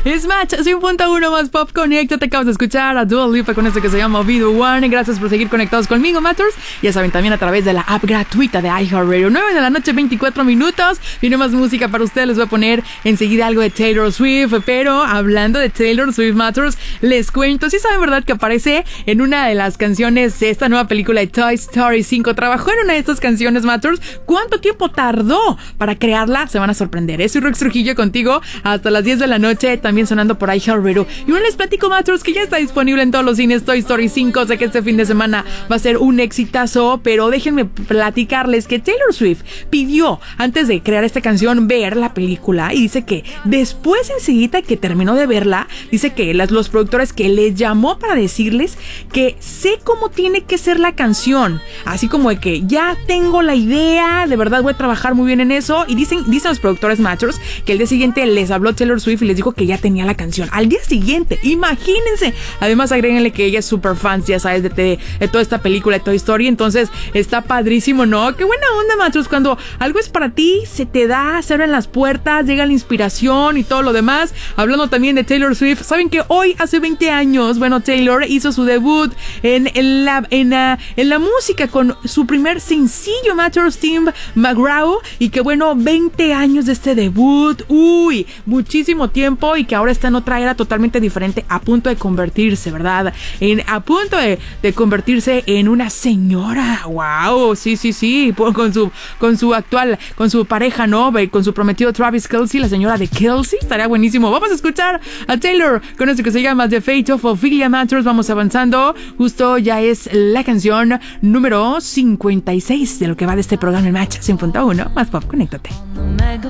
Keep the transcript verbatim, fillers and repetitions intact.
Es Match, cien punto uno más Pop Connect. Te acabas de escuchar a Dua Lipa con esto que se llama Be The One. Gracias por seguir conectados conmigo, Matters. Ya saben, también a través de la app gratuita de iHeartRadio. nueve de la noche, veinticuatro minutos. Viene más música para ustedes. Les voy a poner enseguida algo de Taylor Swift. Pero hablando de Taylor Swift, Matters, les cuento. Sí saben, ¿verdad? Que aparece en una de las canciones de esta nueva película de Toy Story cinco. Trabajó en una de estas canciones, Matters. ¿Cuánto tiempo tardó para crearla? Se van a sorprender. ¿eh? Soy Rox Trujillo contigo hasta las diez de la noche. También sonando por iHeartRadio. Y bueno, les platico, Matters, que ya está disponible en todos los cines Toy Story cinco. Sé que este fin de semana va a ser un exitazo, pero déjenme platicarles que Taylor Swift pidió, antes de crear esta canción, ver la película, y dice que después, enseguida que terminó de verla, dice que las, los productores que les llamó para decirles que sé cómo tiene que ser la canción, así como de que ya tengo la idea, de verdad voy a trabajar muy bien en eso, y dicen, dicen los productores Matters que el día siguiente les habló Taylor Swift y les dijo que ya tenía la canción, al día siguiente, imagínense. Además agréguenle que ella es super fan, ya sabes, de, de, de toda esta película de Toy Story, entonces está padrísimo, ¿no? Qué buena onda, Matters, cuando algo es para ti, se te da, se abren las puertas, llega la inspiración y todo lo demás. Hablando también de Taylor Swift, saben que hoy hace veinte años, bueno, Taylor hizo su debut en, en, la, en, la, en la música con su primer sencillo, Matters, Tim McGraw, y que bueno, veinte años de este debut, uy, muchísimo tiempo, y que ahora está en otra era totalmente diferente, a punto de convertirse, ¿verdad? En, a punto de, de convertirse en una señora, wow, sí, sí, sí, con su, con su actual, con su pareja, ¿no? Con su prometido Travis Kelce, la señora de Kelce, estaría buenísimo. Vamos a escuchar a Taylor con esto que se llama The Fate of Ophelia, Matters. Vamos avanzando, justo ya es la canción número cincuenta y seis de lo que va de este programa en Match cien punto uno más Pop, conéctate.